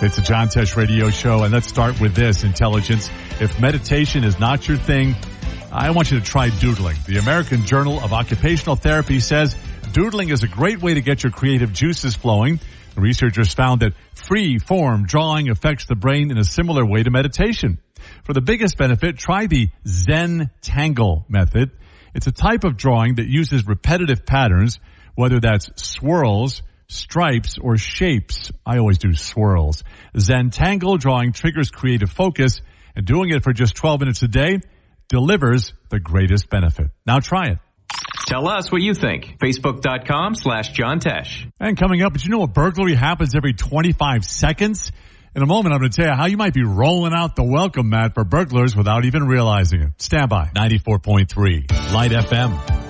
It's a John Tesh radio show, and let's start with this, intelligence. If meditation is not your thing, I want you to try doodling. The American Journal of Occupational Therapy says doodling is a great way to get your creative juices flowing. The researchers found that free-form drawing affects the brain in a similar way to meditation. For the biggest benefit, try the Zentangle method. It's a type of drawing that uses repetitive patterns, whether that's swirls, stripes, or shapes. I always do swirls. Zentangle drawing triggers creative focus, and doing it for just 12 minutes a day delivers the greatest benefit. Now try it. Tell us what you think. Facebook.com/John Tesh. And coming up, did you know a burglary happens every 25 seconds? In a moment, I'm going to tell you how you might be rolling out the welcome mat for burglars without even realizing it. Stand by. 94.3 Light FM.